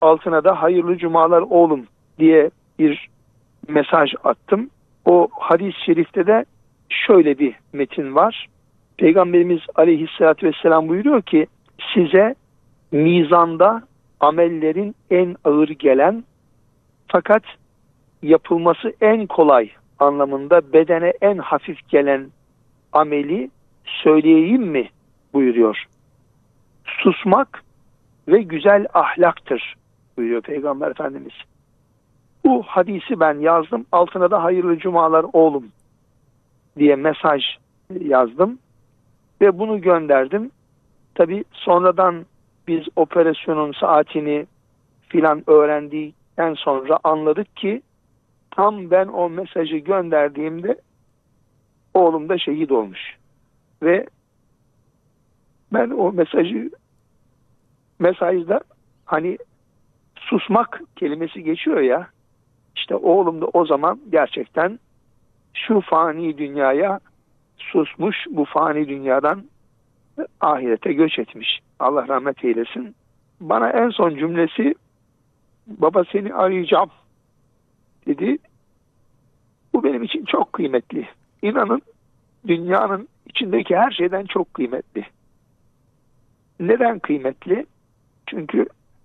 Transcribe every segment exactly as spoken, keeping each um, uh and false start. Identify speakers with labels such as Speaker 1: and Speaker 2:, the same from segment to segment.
Speaker 1: altına da hayırlı cumalar oğlum diye bir mesaj attım. O hadis-i şerifte de şöyle bir metin var. Peygamberimiz Aleyhisselatü Vesselam buyuruyor ki size mizanda amellerin en ağır gelen fakat yapılması en kolay anlamında bedene en hafif gelen ameli söyleyeyim mi buyuruyor. Susmak ve güzel ahlaktır buyuruyor Peygamber Efendimiz. Bu hadisi ben yazdım. Altına da hayırlı cumalar oğlum diye mesaj yazdım. Ve bunu gönderdim. Tabi sonradan biz operasyonun saatini filan öğrendikten sonra anladık ki tam ben o mesajı gönderdiğimde oğlum da şehit olmuş. Ve ben o mesajı mesajda hani susmak kelimesi geçiyor ya, işte oğlum da o zaman gerçekten şu fani dünyaya susmuş, bu fani dünyadan ahirete göç etmiş. Allah rahmet eylesin. Bana en son cümlesi baba seni arayacağım dedi. Bu benim için çok kıymetli. İnanın dünyanın içindeki her şeyden çok kıymetli. Neden kıymetli? Çünkü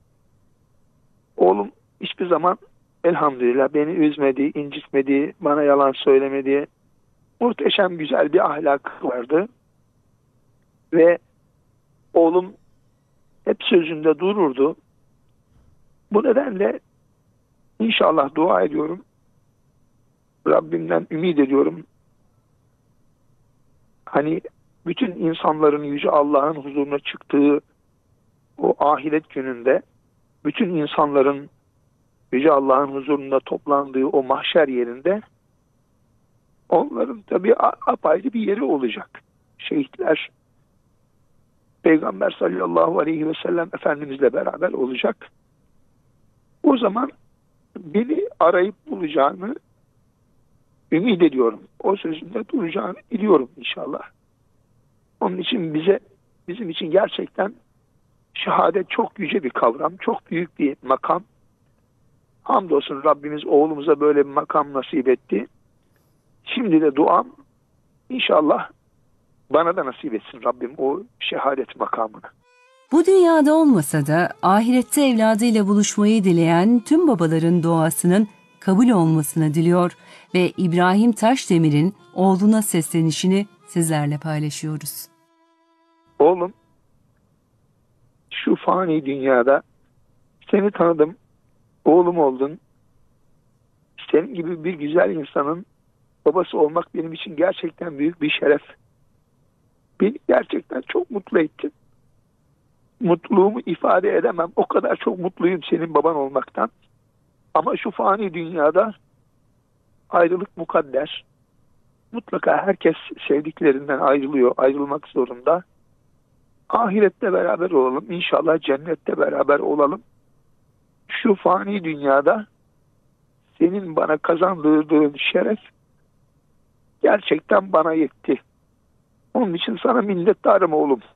Speaker 1: oğlum hiçbir zaman elhamdülillah beni üzmedi, incitmedi, bana yalan söylemedi. Muhteşem güzel bir ahlak vardı. Ve oğlum hep sözünde dururdu. Bu nedenle inşallah dua ediyorum. Rabbimden ümit ediyorum. Hani bütün insanların Yüce Allah'ın huzuruna çıktığı o ahiret gününde bütün insanların Yüce Allah'ın huzurunda toplandığı o mahşer yerinde onların tabii apayrı bir yeri olacak. Şehitler Peygamber sallallahu aleyhi ve sellem Efendimizle beraber olacak. O zaman beni arayıp bulacağını ümit ediyorum. O sözünde duracağını biliyorum inşallah. Onun için bize, bizim için gerçekten şehadet çok yüce bir kavram, çok büyük bir makam. Hamdolsun Rabbimiz oğlumuza böyle bir makam nasip etti. Şimdi de duam inşallah bana da nasip etsin Rabbim o şehadet makamını.
Speaker 2: Bu dünyada olmasa da ahirette evladıyla buluşmayı dileyen tüm babaların duasının kabul olmasını diliyor ve İbrahim Taşdemir'in oğluna seslenişini sizlerle paylaşıyoruz.
Speaker 1: Oğlum, şu fani dünyada seni tanıdım, oğlum oldun. Senin gibi bir güzel insanın babası olmak benim için gerçekten büyük bir şeref. Beni gerçekten çok mutlu ettin. Mutluluğumu ifade edemem. O kadar çok mutluyum senin baban olmaktan. Ama şu fani dünyada ayrılık mukadder. Mutlaka herkes sevdiklerinden ayrılıyor, ayrılmak zorunda. Ahirette beraber olalım. İnşallah cennette beraber olalım. Şu fani dünyada senin bana kazandırdığın şeref gerçekten bana yetti. Onun için sana minnettarım oğlum.